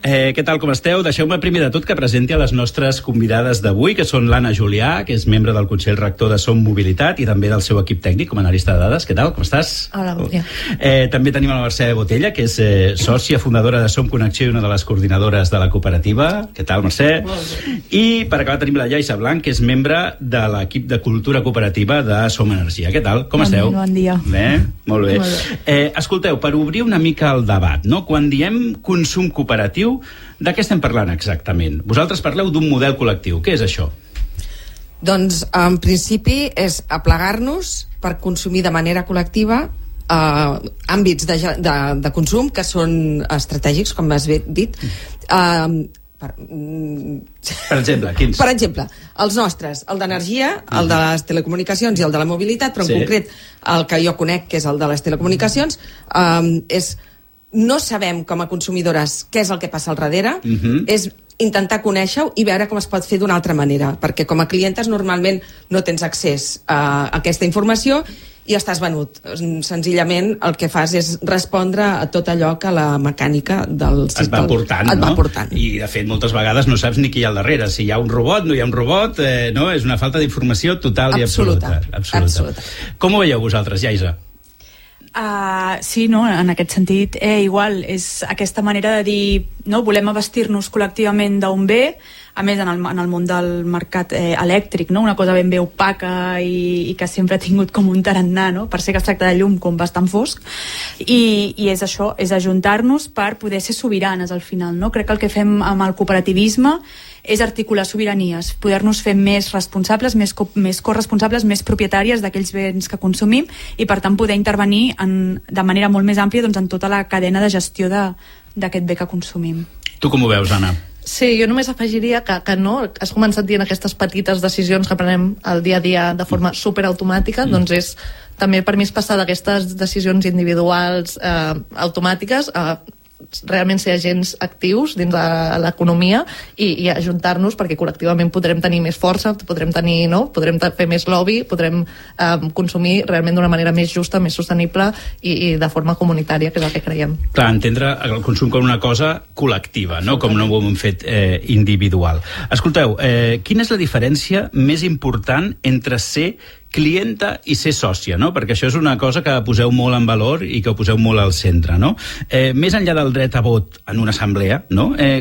Què tal, com esteu? Deixeu-me primer de tot que presenti a les nostres convidades d'avui, que són l'Anna Julià, que és membre del Consell Rector de Som Mobilitat i també del seu equip tècnic com a analista de dades. Què tal, com estàs? Hola, bon dia. També tenim la Mercè Botella, que és sòcia fundadora de Som Connexió i una de les coordinadores de la cooperativa. Què tal, Mercè? I per acabar tenim la Yaisa Blanc, que és membre de l'equip de cultura cooperativa de Som Energia. Què tal, com esteu? Bon dia. Bé, molt bé. Escolteu, per obrir una mica el debat, no? Quan diem consum cooperatiu, de què estem parlant exactament? Vosaltres parleu d'un model col·lectiu. Què és això? Doncs, en principi, és aplegar-nos per consumir de manera col·lectiva àmbits de consum que són estratègics, com has dit. Per exemple, quins? Per exemple, els nostres, el d'energia, el de les telecomunicacions i el de la mobilitat, però en concret el que jo conec, que és el de les telecomunicacions, és no sabem com a consumidores què és el que passa al darrere, és intentar conèixer-ho i veure com es pot fer d'una altra manera, perquè com a clientes normalment no tens accés a aquesta informació i estàs venut. Senzillament el que fas és respondre a tot allò que la mecànica del sistema et va portant. I de fet moltes vegades no saps ni qui hi ha al darrere, si hi ha un robot, no hi ha un robot, no? És una falta d'informació total i absoluta. Com ho veieu vosaltres, Yaisa? Sí, no, en aquest sentit igual, és aquesta manera de dir no, volem abastir-nos col·lectivament d'un bé, a més en el món del mercat elèctric, no? Una cosa ben bé opaca i que sempre ha tingut com un tarannà, no? Per ser que es tracta de llum com bastant fosc, i és això, és ajuntar-nos per poder ser sobiranes al final, no? Crec que el que fem amb el cooperativisme és articular sobiranies, poder-nos fer més responsables, més corresponsables, més propietàries d'aquells béns que consumim i per tant poder intervenir de manera molt més àmplia en tota la cadena de gestió d'aquest bé que consumim. Tu com ho veus, Anna? Sí, jo només afegiria que no, has començat dient aquestes petites decisions que prenem el dia a dia de forma superautomàtica, doncs és també per mi és passar d'aquestes decisions individuals automàtiques a realment ser agents actius dins de l'economia i ajuntar-nos perquè col·lectivament podrem tenir més força, podrem fer més lobby, podrem consumir realment d'una manera més justa, més sostenible i de forma comunitària, que és el que creiem. Clar, entendre el consum com una cosa col·lectiva, no com no ho hem fet individual. Escolteu, quina és la diferència més important entre ser clienta i ser sòcia, no? Perquè això és una cosa que poseu molt en valor i que ho poseu molt al centre, no? Més enllà del dret a vot en una assemblea, no?